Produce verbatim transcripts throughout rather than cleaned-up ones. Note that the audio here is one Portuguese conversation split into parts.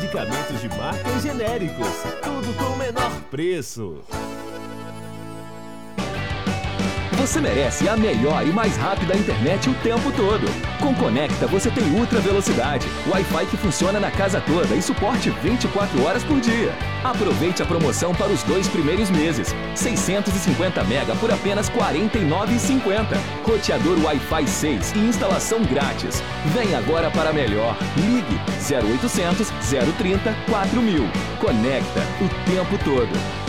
medicamentos de marca e genéricos. Tudo com o menor preço. Você merece a melhor e mais rápida internet o tempo todo. Com Conecta você tem ultra velocidade, Wi-Fi que funciona na casa toda e suporte vinte e quatro horas por dia. Aproveite a promoção para os dois primeiros meses. seiscentos e cinquenta mega por apenas quarenta e nove reais e cinquenta centavos. Roteador Wi-Fi seis e instalação grátis. Vem agora para melhor. Ligue zero oitocentos, zero trinta, quatro mil. Conecta o tempo todo.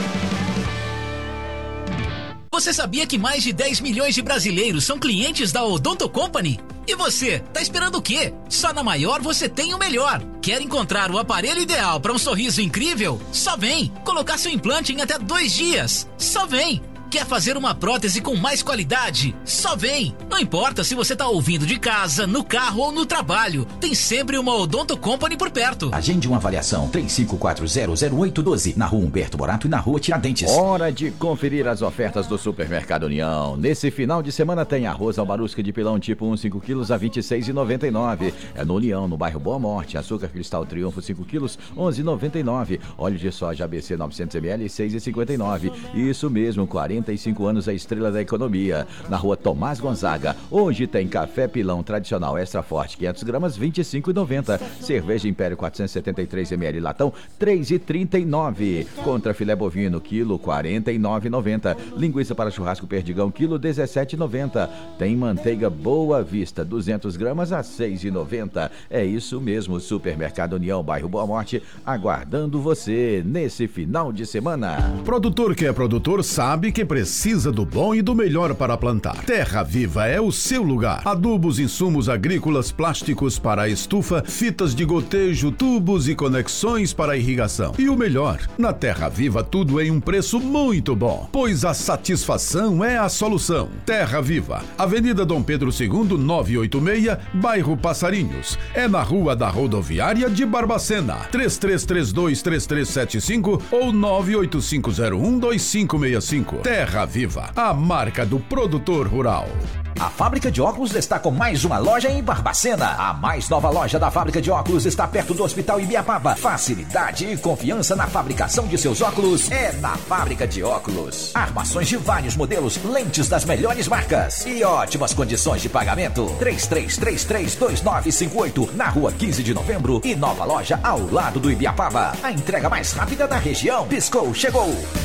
Você sabia que mais de dez milhões de brasileiros são clientes da Odonto Company? E você, tá esperando o quê? Só na Maior você tem o melhor. Quer encontrar o aparelho ideal para um sorriso incrível? Só vem! Colocar seu implante em até dois dias? Só vem! Quer fazer uma prótese com mais qualidade? Só vem! Não importa se você tá ouvindo de casa, no carro ou no trabalho, tem sempre uma Odonto Company por perto. Agende uma avaliação três cinco quatro zero zero oito um dois na rua Humberto Morato e na rua Tiradentes. Hora de conferir as ofertas do Supermercado União. Nesse final de semana tem arroz albarusca de pilão tipo um, cinco quilos a vinte e seis reais e noventa e nove centavos. É no União, no bairro Boa Morte. Açúcar cristal Triunfo cinco quilos, onze reais e noventa e nove centavos. Óleo de soja A B C novecentos mililitros, seis reais e cinquenta e nove centavos. Isso mesmo, quarenta e cinco anos a estrela da economia. Na rua Tomás Gonzaga. Hoje tem café pilão tradicional extra forte, quinhentas gramas, vinte e cinco reais e noventa centavos. Cerveja Império quatrocentos e setenta e três mililitros latão, três reais e trinta e nove centavos. Contra filé bovino, quilo, quarenta e nove reais e noventa centavos. Linguiça para churrasco Perdigão, quilo, dezessete reais e noventa centavos. Tem manteiga Boa Vista, duzentas gramas a seis reais e noventa centavos. É isso mesmo, Supermercado União, bairro Boa Morte, aguardando você nesse final de semana. Produtor que é produtor sabe que precisa do bom e do melhor para plantar. Terra Viva é o seu lugar. Adubos, insumos agrícolas, plásticos para a estufa, fitas de gotejo, tubos e conexões para a irrigação. E o melhor, na Terra Viva tudo em um preço muito bom, pois a satisfação é a solução. Terra Viva, Avenida Dom Pedro segundo, novecentos e oitenta e seis, bairro Passarinhos. É na Rua da Rodoviária de Barbacena. três três três dois, três três sete cinco ou nove oito cinco zero um, dois cinco seis cinco. Terra Viva, a marca do produtor rural. A Fábrica de Óculos está com mais uma loja em Barbacena. A mais nova loja da Fábrica de Óculos está perto do Hospital Ibiapaba. Facilidade e confiança na fabricação de seus óculos é na Fábrica de Óculos. Armações de vários modelos, lentes das melhores marcas e ótimas condições de pagamento. três três três três, dois nove cinco oito na rua quinze de novembro e nova loja ao lado do Ibiapaba. A entrega mais rápida da região. Piscou, chegou.